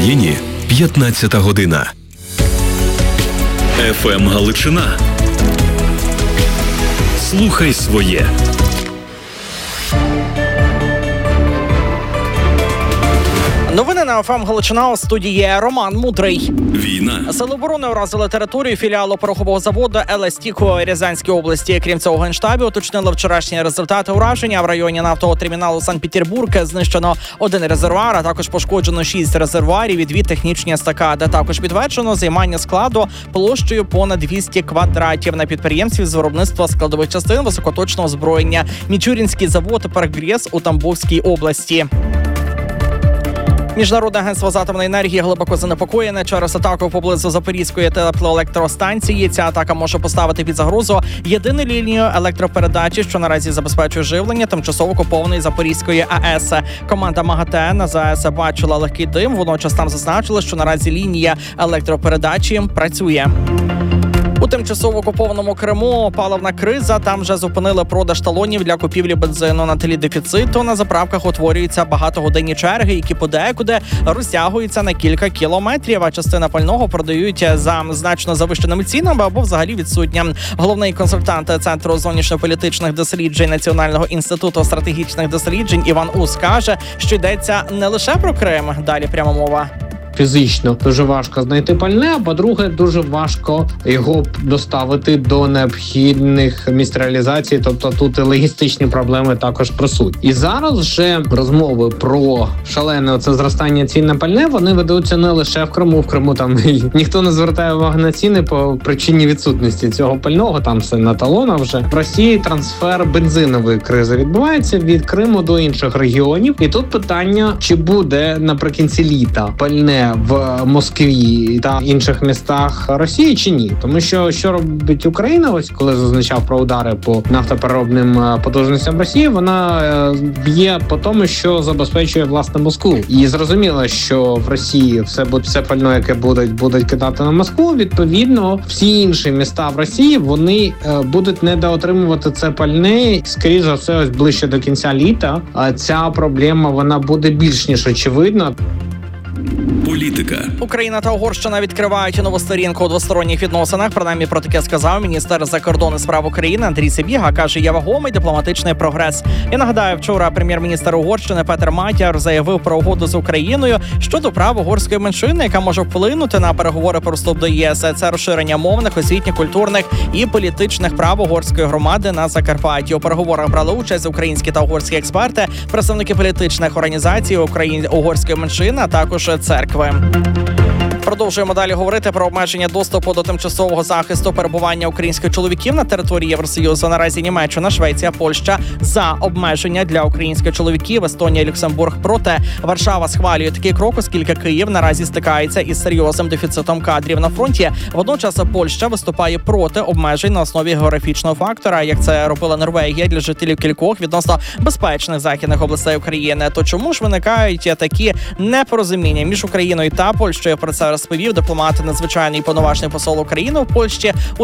Україні 15 година. ФМ Галичина. Слухай своє. Новини на ФМ Галичина, у студії Роман Мудрий. Війна. Сили оборони уразили територію філіалу порохового заводу «Еластік» у Рязанській області. Крім цього, в Генштабі уточнили вчорашні результати ураження. В районі нафтового терміналу Санкт-Петербург знищено 1 резервуар, а також пошкоджено 6 резервуарів і 2 технічні естакади. Також підтверджено займання складу площею понад 200 квадратів на підприємстві з виробництва складових частин високоточного озброєння. Мічурінський завод «Прогрес» у Тамбовській області. Міжнародне агентство з атомної енергії глибоко занепокоєне через атаку поблизу Запорізької теплоелектростанції. Ця атака може поставити під загрозу єдину лінію електропередачі, що наразі забезпечує живлення тимчасово окупованої Запорізької АЕС. Команда МАГАТЕ на ЗАЕС бачила легкий дим. Водночас там зазначили, що наразі лінія електропередачі працює. У тимчасово окупованому Криму паливна криза. Там вже зупинили продаж талонів для купівлі бензину на тлі дефіциту. На заправках утворюються багатогодинні черги, які подекуди розтягуються на кілька кілометрів, а частина пального продають за значно завищеними цінами або взагалі відсутня. Головний консультант Центру зовнішньополітичних досліджень Національного інституту стратегічних досліджень Іван Ус каже, що йдеться не лише про Крим. Далі пряма мова. Фізично дуже важко знайти пальне, а по-друге, дуже важко його доставити до необхідних місць реалізації, тобто тут і логістичні проблеми також присутні. І зараз вже розмови про шалене оце зростання цін на пальне, вони ведуться не лише в Криму. В Криму там ніхто не звертає увагу на ціни по причині відсутності цього пального, там все на талонах вже. В Росії трансфер бензинової кризи відбувається від Криму до інших регіонів. І тут питання, чи буде наприкінці літа пальне в Москві та інших містах Росії чи ні. Тому що робить Україна, ось коли зазначав про удари по нафтопереробним потужностям Росії, вона б'є по тому, що забезпечує власне Москву. І зрозуміло, що в Росії все пально, яке будуть кидати на Москву, відповідно, всі інші міста в Росії, вони будуть недоотримувати це пальне. Скоріше за все, ось ближче до кінця літа ця проблема, вона буде більш ніж очевидна. Політика. Україна та Угорщина відкривають нову сторінку у двосторонніх відносинах. Принаймні про таке сказав міністр закордонних справ України Андрій Сибіга. Каже, є вагомий дипломатичний прогрес. Я нагадаю, вчора прем'єр-міністр Угорщини Петер Матяр заявив про угоду з Україною щодо прав угорської меншини, яка може вплинути на переговори про вступ до ЄС. Це розширення мовних, освітніх, культурних і політичних прав угорської громади на Закарпатті. У переговорах брали участь українські та угорські експерти, представники політичних організацій угорської меншини, а також церкви. Продовжуємо далі говорити про обмеження доступу до тимчасового захисту перебування українських чоловіків на території Євросоюзу. Наразі Німеччина, Швеція, Польща за обмеження для українських чоловіків, Естонія, Люксембург проти. Варшава схвалює такий крок, оскільки Київ наразі стикається із серйозним дефіцитом кадрів на фронті. Водночас Польща виступає проти обмежень на основі географічного фактора, як це робила Норвегія для жителів кількох відносно безпечних західних областей України. То чому ж виникають такі непорозуміння між Україною та Польщею? Про це розповів дипломат, надзвичайний повноважний посол України в Польщі у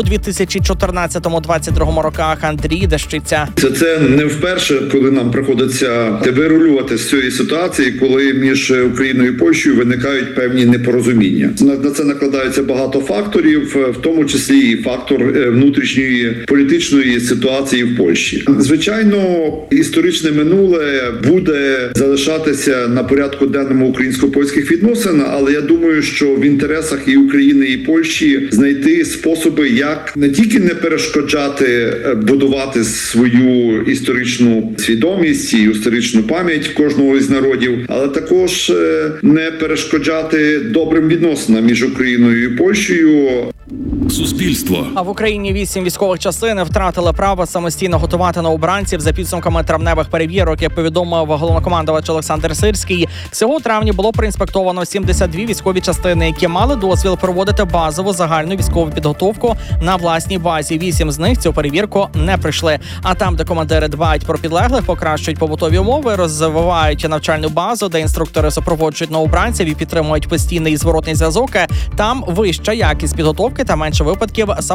2014-2022 роках Андрій Дещиця. Це не вперше, коли нам приходиться вирулювати з цієї ситуації, коли між Україною і Польщею виникають певні непорозуміння. На це накладається багато факторів, в тому числі і фактор внутрішньої політичної ситуації в Польщі. Звичайно, історичне минуле буде залишатися на порядку денному українсько-польських відносин, але я думаю, що в інтересах і України, і Польщі знайти способи, як не тільки не перешкоджати будувати свою історичну свідомість і історичну пам'ять кожного із народів, але також не перешкоджати добрим відносинам між Україною і Польщею. Суспільство. А в Україні 8 військових частин втратили право самостійно готувати новобранців за підсумками травневих перевірок. Як повідомив головнокомандувач Олександр Сирський, всього у травні було проінспектовано 72 військові частини, які мали дозвіл проводити базову загальну військову підготовку на власній базі. 8 з них цю перевірку не пройшли. А там, де командири дбають про підлеглих, покращують побутові умови, розвивають навчальну базу, де інструктори супроводжують новобранців і підтримують постійний і зворотний зв'язок, там вища якість підготовки та менше випадків